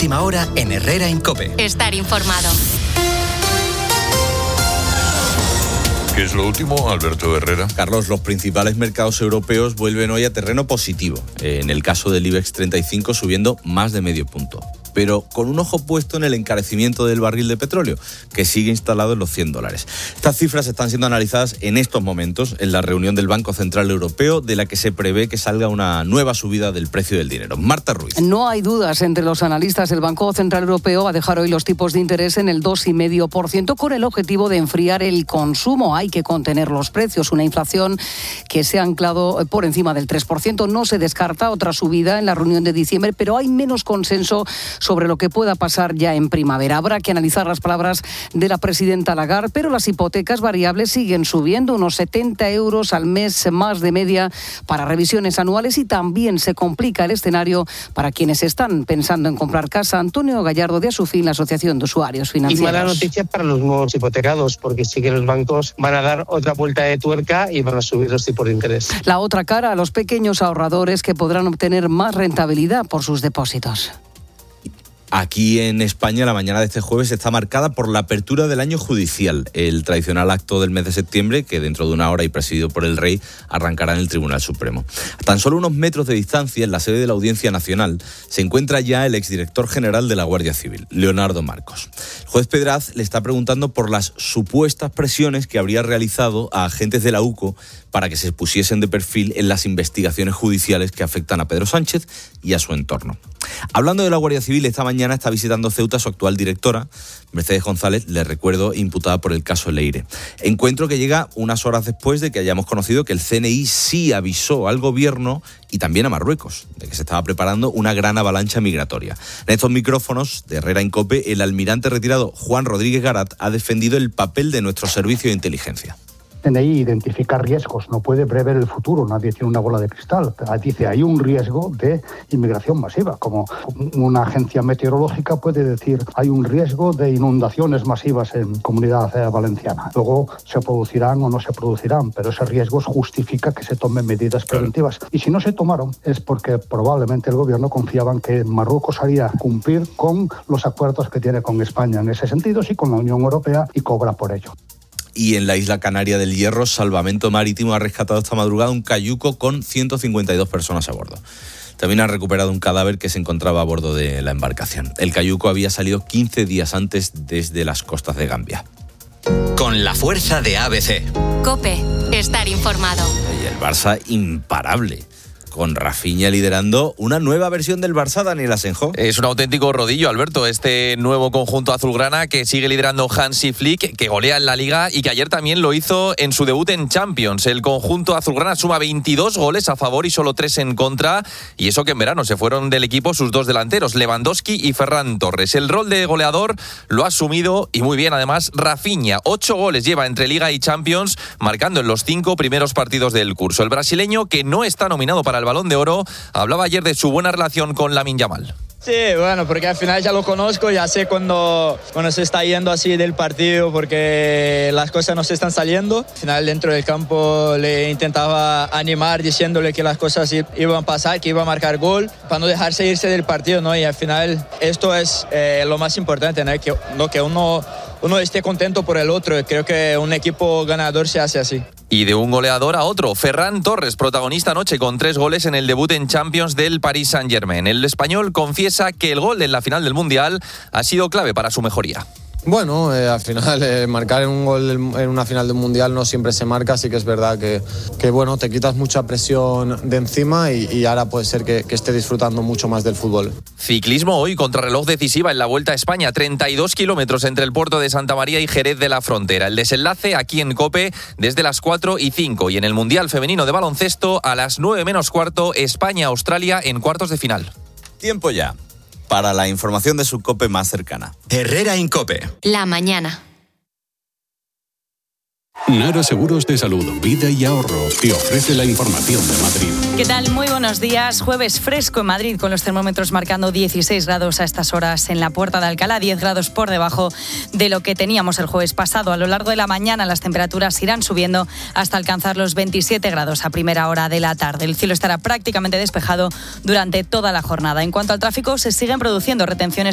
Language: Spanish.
última hora en Herrera en COPE. Estar informado. ¿Qué es lo último, Alberto Herrera? Carlos, los principales mercados europeos vuelven hoy a terreno positivo. En el caso del IBEX 35 subiendo más de medio punto. Pero con un ojo puesto en el encarecimiento del barril de petróleo, que sigue instalado en los $100. Estas cifras están siendo analizadas en estos momentos en la reunión del Banco Central Europeo, de la que se prevé que salga una nueva subida del precio del dinero. Marta Ruiz. No hay dudas entre los analistas. El Banco Central Europeo va a dejar hoy los tipos de interés en el 2,5% con el objetivo de enfriar el consumo. Hay que contener los precios. Una inflación que se ha anclado por encima del 3%. No se descarta otra subida en la reunión de diciembre, pero hay menos consenso sobre lo que pueda pasar ya en primavera. Habrá que analizar las palabras de la presidenta Lagarde, pero las hipotecas variables siguen subiendo, unos 70 euros al mes más de media para revisiones anuales, y también se complica el escenario para quienes están pensando en comprar casa. Antonio Gallardo, de Asufin, la Asociación de Usuarios Financieros. Y mala noticia para los nuevos hipotecados, porque sí que los bancos van a dar otra vuelta de tuerca y van a subir los tipos de interés. La otra cara a los pequeños ahorradores, que podrán obtener más rentabilidad por sus depósitos. Aquí en España, la mañana de este jueves está marcada por la apertura del año judicial, el tradicional acto del mes de septiembre, que dentro de una hora y presidido por el Rey, arrancará en el Tribunal Supremo. A tan solo unos metros de distancia, en la sede de la Audiencia Nacional, se encuentra ya el exdirector general de la Guardia Civil, Leonardo Marcos. El juez Pedraz le está preguntando por las supuestas presiones que habría realizado a agentes de la UCO para que se pusiesen de perfil en las investigaciones judiciales que afectan a Pedro Sánchez y a su entorno. Hablando de la Guardia Civil, esta mañana está visitando Ceuta su actual directora, Mercedes González, le recuerdo, imputada por el caso Leire. Encuentro que llega unas horas después de que hayamos conocido que el CNI sí avisó al gobierno y también a Marruecos de que se estaba preparando una gran avalancha migratoria. En estos micrófonos de Herrera en COPE, el almirante retirado Juan Rodríguez Garat ha defendido el papel de nuestro servicio de inteligencia. CNI identifica riesgos, no puede prever el futuro, nadie tiene una bola de cristal. Dice, hay un riesgo de inmigración masiva, como una agencia meteorológica puede decir, hay un riesgo de inundaciones masivas en Comunidad Valenciana. Luego se producirán o no se producirán, pero ese riesgo justifica que se tomen medidas preventivas. Y si no se tomaron, es porque probablemente el gobierno confiaba en que Marruecos haría cumplir con los acuerdos que tiene con España en ese sentido, sí con la Unión Europea, y cobra por ello. Y en la isla canaria del Hierro, Salvamento Marítimo ha rescatado esta madrugada un cayuco con 152 personas a bordo. También ha recuperado un cadáver que se encontraba a bordo de la embarcación. El cayuco había salido 15 días antes desde las costas de Gambia. Con la fuerza de ABC. COPE. Estar informado. Y el Barça imparable, con Rafinha liderando una nueva versión del Barça, Daniel Asenjo. Es un auténtico rodillo, Alberto, este nuevo conjunto azulgrana que sigue liderando Hansi Flick, que golea en la Liga y que ayer también lo hizo en su debut en Champions. El conjunto azulgrana suma 22 goles a favor y solo 3 en contra, y eso que en verano se fueron del equipo sus dos delanteros, Lewandowski y Ferran Torres. El rol de goleador lo ha asumido, y muy bien además, Rafinha. 8 goles lleva entre Liga y Champions, marcando en los 5 primeros partidos del curso. El brasileño, que no está nominado para el Balón de Oro, hablaba ayer de su buena relación con Lamine Yamal. Sí, bueno, porque al final ya lo conozco, ya sé cuando se está yendo así del partido porque las cosas no se están saliendo. Al final dentro del campo le intentaba animar diciéndole que las cosas iban a pasar, que iba a marcar gol, para no dejarse irse del partido, ¿no? Y al final esto es lo más importante, ¿no? Que uno esté contento por el otro. Creo que un equipo ganador se hace así. Y de un goleador a otro, Ferran Torres, protagonista anoche con 3 goles en el debut en Champions del Paris Saint-Germain. El español confiesa que el gol en la final del Mundial ha sido clave para su mejoría. Bueno, al final marcar un gol en una final de un mundial no siempre se marca, así que es verdad que bueno, te quitas mucha presión de encima y ahora puede ser que esté disfrutando mucho más del fútbol. Ciclismo hoy, contrarreloj decisiva en la Vuelta a España, 32 kilómetros entre el puerto de Santa María y Jerez de la Frontera. El desenlace aquí en COPE desde las 4:05, y en el Mundial Femenino de Baloncesto a las 9:15, España-Australia en cuartos de final. Tiempo ya para la información de su COPE más cercana. Herrera en COPE. La mañana. Nara Seguros de Salud, Vida y Ahorro te ofrece la información de Madrid. ¿Qué tal? Muy buenos días. Jueves fresco en Madrid, con los termómetros marcando 16 grados a estas horas en la Puerta de Alcalá, 10 grados por debajo de lo que teníamos el jueves pasado. A lo largo de la mañana las temperaturas irán subiendo hasta alcanzar los 27 grados a primera hora de la tarde. El cielo estará prácticamente despejado durante toda la jornada. En cuanto al tráfico, se siguen produciendo retenciones